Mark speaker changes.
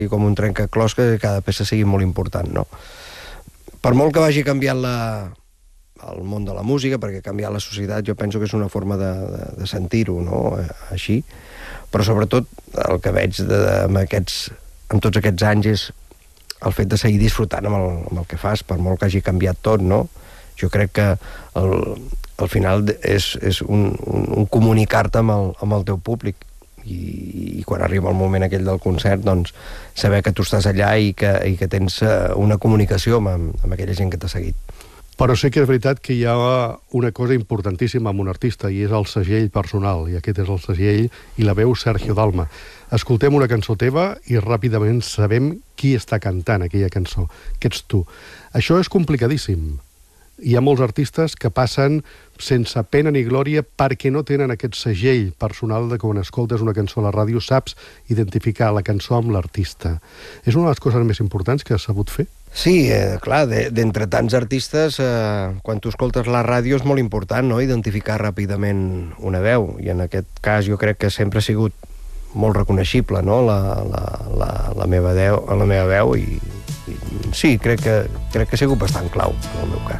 Speaker 1: i com un trencaclòs que cada peça sigui molt important, no? Per molt que vagi canviant el món de la música, perquè canviar la societat jo penso que és una forma de sentir-ho, no? Així. Però sobretot el que veig en tots aquests anys és el fet de seguir disfrutant amb el que fas, per molt que hagi canviat tot, no? Jo crec que al final és un comunicar-te amb el teu públic i quan arriba el moment aquell del concert, doncs saber que tu estàs allà i que tens una comunicació amb aquella gent que t'ha seguit.
Speaker 2: Però sí que és veritat que hi ha una cosa importantíssima amb un artista, i és el segell personal, i aquest és el segell i la veu Sergio Dalma. Escoltem una cançó teva i ràpidament sabem qui està cantant aquella cançó, que ets tu. Això és complicadíssim. Hi ha molts artistes que passen sense pena ni glòria perquè no tenen aquest segell personal de que quan escoltes una cançó a la ràdio saps identificar la cançó amb l'artista. És una de les coses més importants que has sabut fer?
Speaker 1: Sí, clar, d'entre tants artistes, quan tu escoltes la ràdio és molt important, no?, identificar ràpidament una veu, i en aquest cas jo crec que sempre ha sigut molt reconeixible, no?, la meva veu, i sí, crec que ha sigut bastant clau, en el meu cas.